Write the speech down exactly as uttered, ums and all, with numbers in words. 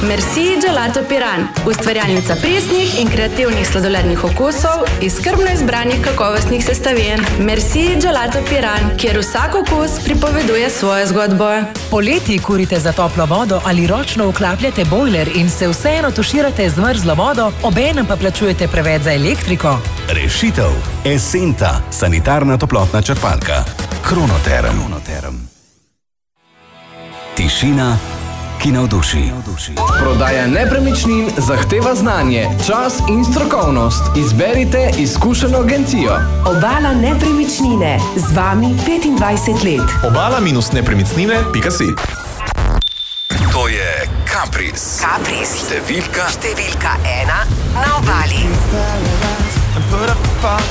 Merci Gelato Piran, ustvarjalnica presnih in kreativnih sladolednih okusov iz skrbno izbranih kakovostnih sestavin. Merci Gelato Piran, kjer vsak okus pripoveduje svojo zgodbo. Poleti kurite za toplo vodo ali ročno vklapljate bojler in se vseeno tuširate z mrzlo vodo, obenem pa plačujete preveč za elektriko. Rešitev. Esenta, sanitarna toplotna črpalka. Kronoterm. Kronoterm. Tišina, ki navduši. Prodaja nepremičnin zahteva znanje, čas in strokovnost. Izberite izkušeno agencijo. Obala nepremičnine. Z vami petindvajset let. Obala minus nepremičnine pika si. To je Kapris. Kapris. Številka Številka ena na Obali.